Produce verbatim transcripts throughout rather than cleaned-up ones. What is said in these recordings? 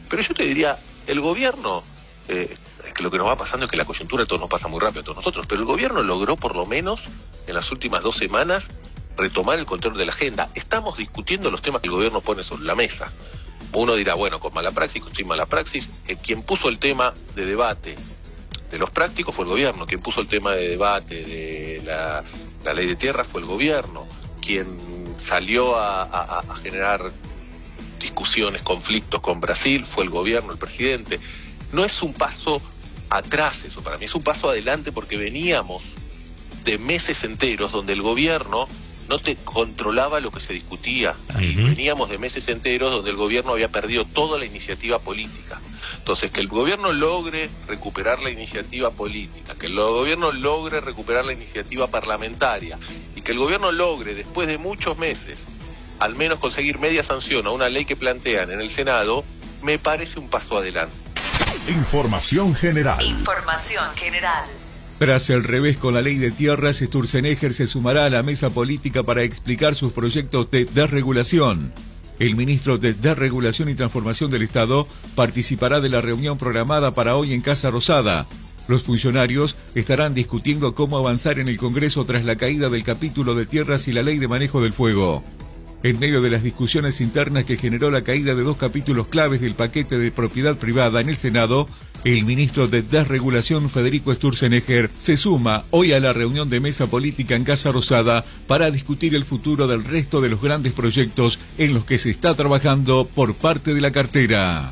Pero yo te diría, el gobierno, eh, es que lo que nos va pasando es que la coyuntura a todos nos pasa muy rápido a todos nosotros, pero el gobierno logró por lo menos en las últimas dos semanas retomar el control de la agenda. Estamos discutiendo los temas que el gobierno pone sobre la mesa. Uno dirá, bueno, con mala praxis, con sin mala praxis. Eh, quien puso el tema de debate de los prácticos fue el gobierno. Quien puso el tema de debate de la, la ley de tierra fue el gobierno. Quien salió a, a, a generar discusiones, conflictos con Brasil fue el gobierno, el presidente. No es un paso atrás eso para mí, es un paso adelante porque veníamos de meses enteros donde el gobierno no te controlaba lo que se discutía. Ahí uh-huh. Veníamos de meses enteros donde el gobierno había perdido toda la iniciativa política. Entonces, que el gobierno logre recuperar la iniciativa política, que el gobierno logre recuperar la iniciativa parlamentaria y que el gobierno logre, después de muchos meses, al menos conseguir media sanción a una ley que plantean en el Senado, me parece un paso adelante. Información general. Información general. Tras el revés con la ley de tierras, Sturzenegger se sumará a la mesa política para explicar sus proyectos de desregulación. El ministro de Desregulación y Transformación del Estado participará de la reunión programada para hoy en Casa Rosada. Los funcionarios estarán discutiendo cómo avanzar en el Congreso tras la caída del capítulo de tierras y la ley de manejo del fuego. En medio de las discusiones internas que generó la caída de dos capítulos claves del paquete de propiedad privada en el Senado, el ministro de Desregulación, Federico Sturzenegger, se suma hoy a la reunión de mesa política en Casa Rosada para discutir el futuro del resto de los grandes proyectos en los que se está trabajando por parte de la cartera.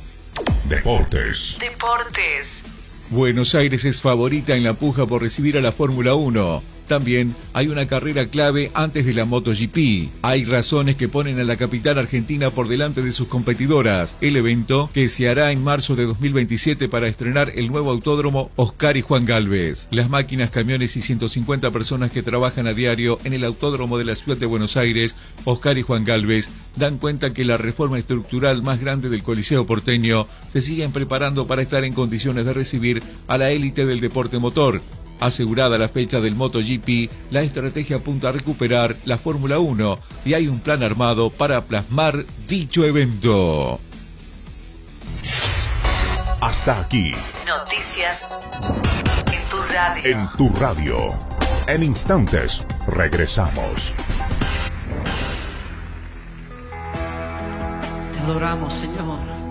Deportes. Deportes. Buenos Aires es favorita en la puja por recibir a la Fórmula uno. También hay una carrera clave antes de la MotoGP. Hay razones que ponen a la capital argentina por delante de sus competidoras. El evento que se hará en marzo de dos mil veintisiete para estrenar el nuevo autódromo Oscar y Juan Galvez. Las máquinas, camiones y ciento cincuenta personas que trabajan a diario en el autódromo de la ciudad de Buenos Aires, Oscar y Juan Galvez, dan cuenta que la reforma estructural más grande del Coliseo porteño se siguen preparando para estar en condiciones de recibir a la élite del deporte motor. Asegurada la fecha del MotoGP, la estrategia apunta a recuperar la Fórmula uno y hay un plan armado para plasmar dicho evento. Hasta aquí. Noticias en tu radio. En tu radio. En instantes, regresamos. Te adoramos, Señor.